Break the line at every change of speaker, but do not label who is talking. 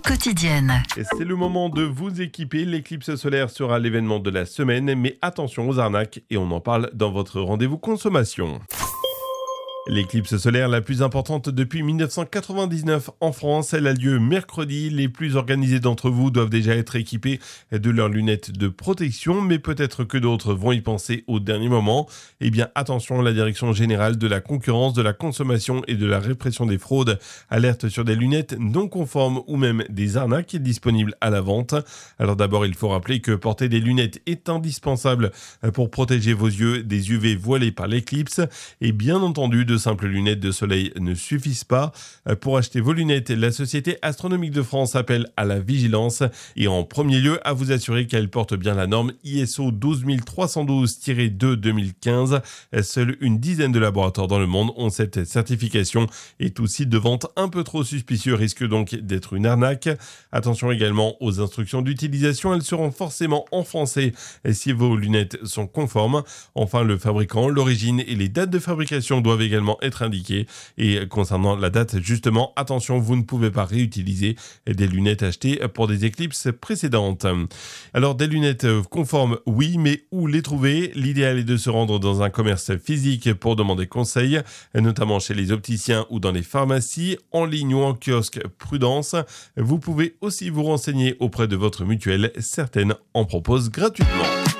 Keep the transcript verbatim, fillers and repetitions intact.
quotidienne.
Et c'est le moment de vous équiper. L'éclipse solaire sera l'événement de la semaine, mais attention aux arnaques et on en parle dans votre rendez-vous consommation. L'éclipse solaire la plus importante depuis mille neuf cent quatre-vingt-dix-neuf en France, elle a lieu mercredi. Les plus organisés d'entre vous doivent déjà être équipés de leurs lunettes de protection, mais peut-être que d'autres vont y penser au dernier moment. Eh bien attention, la Direction générale de la concurrence, de la consommation et de la répression des fraudes alerte sur des lunettes non conformes ou même des arnaques disponibles à la vente. Alors d'abord, il faut rappeler que porter des lunettes est indispensable pour protéger vos yeux des U V voilés par l'éclipse et bien entendu de De simples lunettes de soleil ne suffisent pas. Pour acheter vos lunettes, la Société astronomique de France appelle à la vigilance et en premier lieu à vous assurer qu'elles portent bien la norme I S O douze mille trois cent douze tiret deux deux mille quinze. Seule une dizaine de laboratoires dans le monde ont cette certification et tout site de vente un peu trop suspicieux risque donc d'être une arnaque. Attention également aux instructions d'utilisation, elles seront forcément en français si vos lunettes sont conformes. Enfin, le fabricant, l'origine et les dates de fabrication doivent également être indiqué. Et concernant la date, justement, attention, vous ne pouvez pas réutiliser des lunettes achetées pour des éclipses précédentes. Alors, des lunettes conformes, oui, mais où les trouver ? L'idéal est de se rendre dans un commerce physique pour demander conseil, notamment chez les opticiens ou dans les pharmacies, en ligne ou en kiosque, prudence. Vous pouvez aussi vous renseigner auprès de votre mutuelle, certaines en proposent gratuitement.